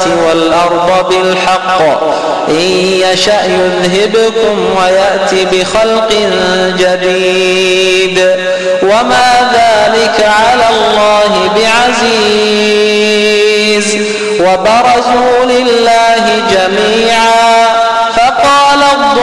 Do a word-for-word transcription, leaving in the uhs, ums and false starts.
والأرض بالحق إن يشأ يذهبكم ويأت بخلق جديد وما ذلك على الله بعزيز وبرزوا لله جميعا